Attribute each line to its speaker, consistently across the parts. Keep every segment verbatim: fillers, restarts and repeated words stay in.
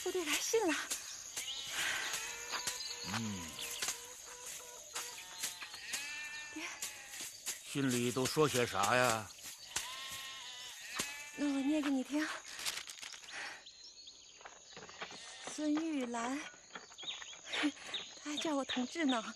Speaker 1: 部队来信了。
Speaker 2: 嗯，
Speaker 1: 爹，
Speaker 2: 信里都说些啥呀？
Speaker 1: 那我念给你听。孙玉兰，他还叫我同志呢。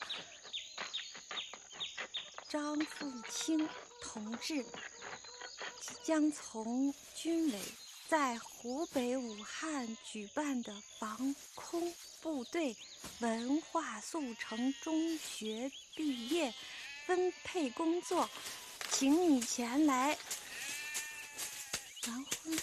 Speaker 1: 张凤清同志即将从军委在湖北武汉举办的防空部队文化速成中学毕业分配工作，请你前来完婚。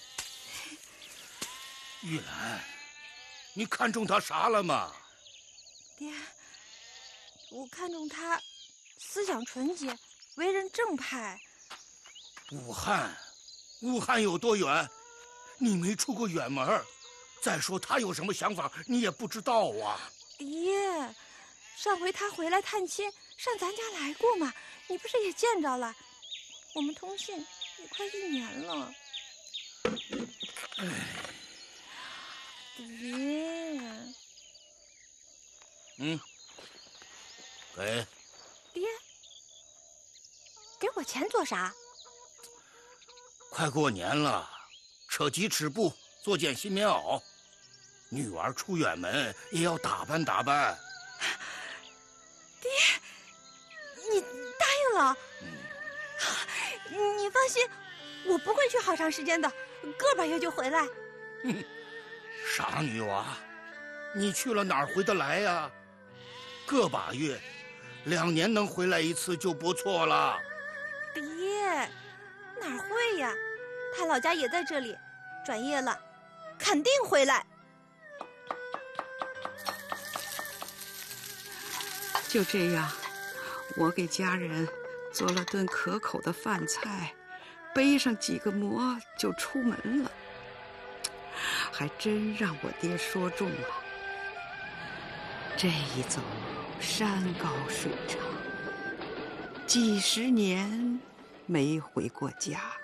Speaker 2: 玉兰，你看中他啥了吗？
Speaker 1: 爹，我看中他思想纯洁，为人正派。
Speaker 2: 武汉，武汉有多远？你没出过远门。再说他有什么想法，你也不知道啊。
Speaker 1: 爹，上回他回来探亲，上咱家来过嘛，你不是也见着了？我们通信也快一年了。
Speaker 2: 哎，
Speaker 1: 爹，
Speaker 2: 嗯，给。
Speaker 1: 爹，给我钱做啥？
Speaker 2: 快过年了，扯几尺布，做件新棉袄。女儿出远门也要打扮打扮。
Speaker 1: 爹，你答应了？
Speaker 2: 嗯，
Speaker 1: 你放心，我不会去好长时间的，个把月就回来。
Speaker 2: 哼，傻女娃，你去了哪儿回得来呀？个把月，两年能回来一次就不错了。
Speaker 1: 爹，哪儿会呀？他老家也在这里，转业了，肯定回来。
Speaker 3: 就这样，我给家人做了顿可口的饭菜，背上几个馍就出门了。还真让我爹说中了，这一走山高水长，几十年没回过家。